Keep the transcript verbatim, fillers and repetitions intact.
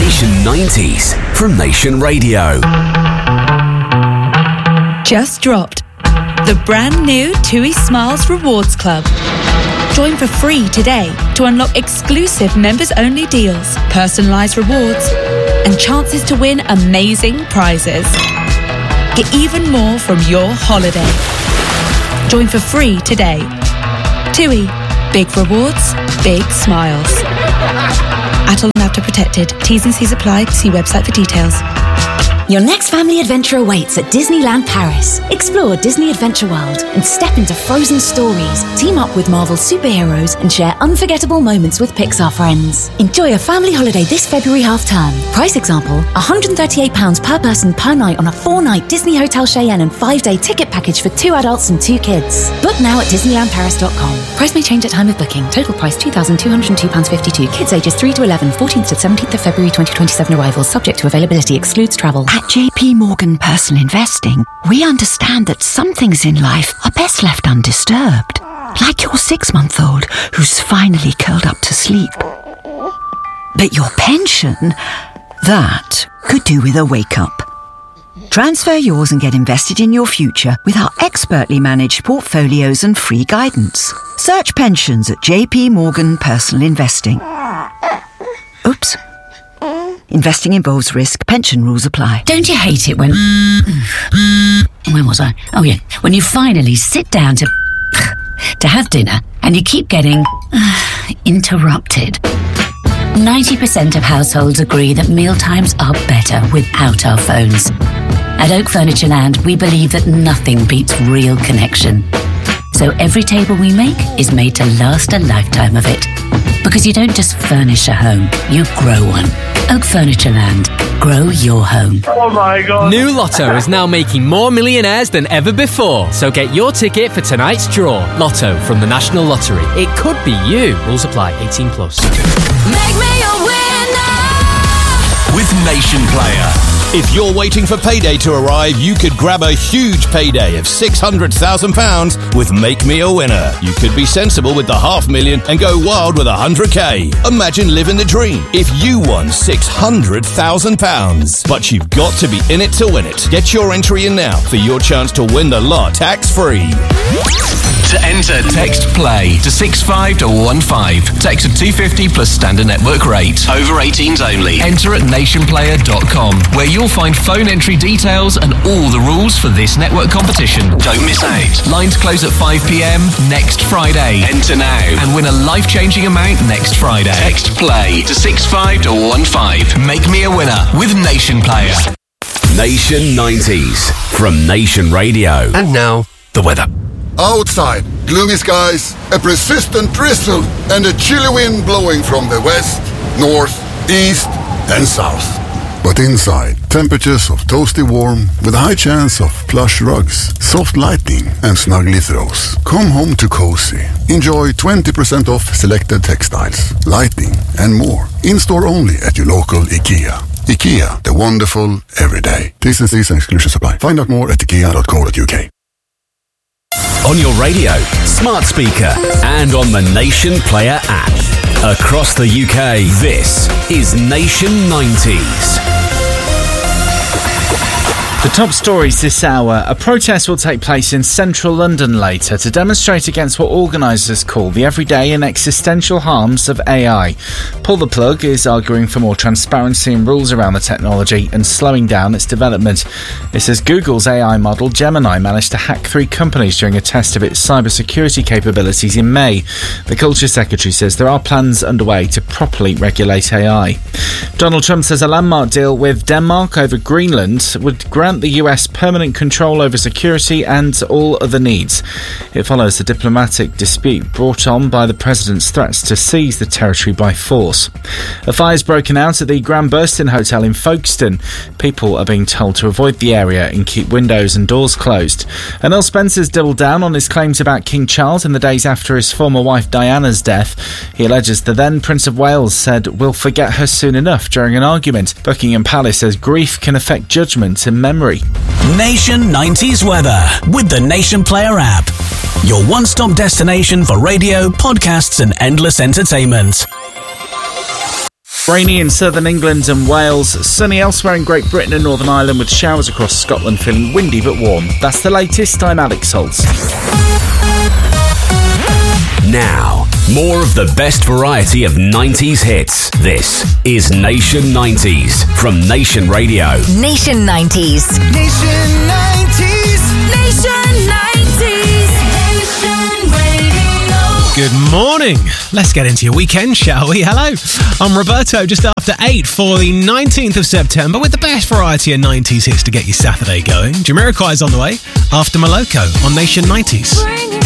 Nation nineties from Nation Radio. Just dropped the brand new TUI Smiles Rewards Club. Join for free today to unlock exclusive members-only deals, personalised rewards, and chances to win amazing prizes. Get even more from your holiday. Join for free today. TUI. Big rewards, big smiles. Atoll and After Protected. T's and C's apply. See website for details. Your next family adventure awaits at Disneyland Paris. Explore Disney Adventure World and step into frozen stories. Team up with Marvel superheroes and share unforgettable moments with Pixar friends. Enjoy a family holiday this February half-term. Price example, one hundred thirty-eight pounds per person per night on a four-night Disney Hotel Cheyenne and five-day ticket package for two adults and two kids. Book now at disneyland paris dot com. Price may change at time of booking. Total price two thousand two hundred two pounds fifty-two. Kids ages three to eleven, fourteenth to seventeenth of February twenty twenty-seven arrivals. Subject to availability. Excludes travel. At J P Morgan Personal Investing, we understand that some things in life are best left undisturbed. Like your six-month-old who's finally curled up to sleep. But your pension, that could do with a wake-up. Transfer yours and get invested in your future with our expertly managed portfolios and free guidance. Search pensions at J P Morgan Personal Investing. Oops. Investing involves risk. Pension rules apply. Don't you hate it when... When was I? Oh, yeah. When you finally sit down to... to have dinner and you keep getting... interrupted. ninety percent of households agree that mealtimes are better without our phones. At Oak Furniture Land, we believe that nothing beats real connection. So every table we make is made to last a lifetime of it. Because you don't just furnish a home, you grow one. Oak Furniture Land. Grow your home. Oh my God. New Lotto is now making more millionaires than ever before. So get your ticket for tonight's draw. Lotto from the National Lottery. It could be you. Rules apply. eighteen plus. Make me a winner with Nation Player. If you're waiting for payday to arrive, you could grab a huge payday of six hundred thousand pounds with Make Me a Winner. You could be sensible with the half million and go wild with one hundred k. Imagine living the dream if you won six hundred thousand pounds. But you've got to be in it to win it. Get your entry in now for your chance to win the lot tax-free. To enter, text PLAY to six five one one five. Text at two fifty plus standard network rate. Over eighteens only. Enter at nation player dot com, where you'll find phone entry details and all the rules for this network competition. Don't miss out. Lines close at five p.m. next Friday. Enter now and win a life-changing amount next Friday. Text PLAY to six five one one five. Make me a winner with Nation Player. Nation nineties from Nation Radio. And now, the weather. Outside, gloomy skies, a persistent drizzle, and a chilly wind blowing from the west, north, east, and south. But inside, temperatures of toasty warm with a high chance of plush rugs, soft lighting, and snuggly throws. Come home to cozy. Enjoy twenty percent off selected textiles, lighting, and more. In-store only at your local IKEA. IKEA, the wonderful everyday. T's and C's and exclusions apply. Find out more at ikea dot co dot uk. On your radio, smart speaker, and on the Nation Player app. Across the U K, this is Nation nineties. The top stories this hour. A protest will take place in central London later to demonstrate against what organisers call the everyday and existential harms of A I. Pull the Plug is arguing for more transparency and rules around the technology and slowing down its development. It says Google's A I model Gemini managed to hack three companies during a test of its cybersecurity capabilities in May. The Culture Secretary says there are plans underway to properly regulate A I. Donald Trump says a landmark deal with Denmark over Greenland would grant the U S permanent control over security and all other needs. It follows the diplomatic dispute brought on by the president's threats to seize the territory by force. A fire's broken out at the Grand Burston Hotel in Folkestone. People are being told to avoid the area and keep windows and doors closed. And Earl Spencer's doubled down on his claims about King Charles in the days after his former wife Diana's death. He alleges the then Prince of Wales said, "We'll forget her soon enough," during an argument. Buckingham Palace says grief can affect judgment and memory. Nation nineties weather with the Nation Player app. Your one-stop destination for radio, podcasts and endless entertainment. Rainy in southern England and Wales, sunny elsewhere in Great Britain and Northern Ireland with showers across Scotland, feeling windy but warm. That's the latest. I'm Alex Holtz. Now, more of the best variety of nineties hits. This is Nation nineties from Nation Radio. Nation nineties. Nation nineties. Nation nineties. Nation Radio. Good morning. Let's get into your weekend, shall we? Hello. I'm Roberto, just after eight for the nineteenth of September with the best variety of nineties hits to get your Saturday going. Jamiroquai is on the way after Moloko on Nation nineties.